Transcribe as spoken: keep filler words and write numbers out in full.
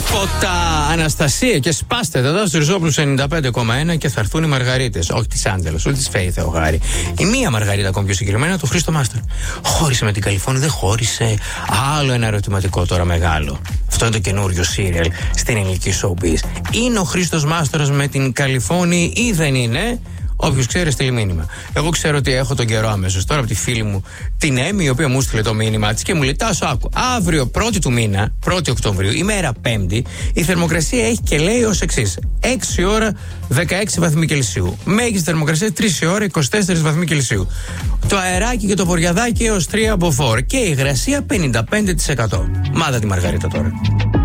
Τίποτα, Αναστασία, και σπάστε εδώ στο Ριζόπουλου ενενήντα πέντε κόμμα ένα και θα έρθουν οι Μαργαρίτες. Όχι τη Άντζελα, ούτε τη Φέη Θεοχάρη. Η μία Μαργαρίτα, ακόμη πιο συγκεκριμένα, του Χρήστο Μάστορ. Χώρισε με την Καλιφώνη, δεν χώρισε. Άλλο ένα ερωτηματικό τώρα μεγάλο. Αυτό είναι το καινούριο σύριαλ στην ελληνική showbiz. Είναι ο Χρήστος Μάστορας με την Καλιφώνη ή δεν είναι? Όποιος ξέρει, στείλει μήνυμα. Εγώ ξέρω ότι έχω τον καιρό αμέσως τώρα από τη φίλη μου την Έμι, η οποία μου στείλε το μήνυμά της και μου λέει: Τάσο, άκου. Αύριο, πρώτη του μήνα, πρώτη Οκτωβρίου, ημέρα Πέμπτη, η θερμοκρασία έχει και λέει ως εξής: έξι ώρα δεκαέξι βαθμοί Κελσίου. Μέγιστη θερμοκρασία τρεις ώρα είκοσι τέσσερις βαθμοί Κελσίου. Το αεράκι και το βοριαδάκι έως τρία μποφόρ. Και η υγρασία πενήντα πέντε τοις εκατό. Μάτα τη Μαργαρίτα τώρα.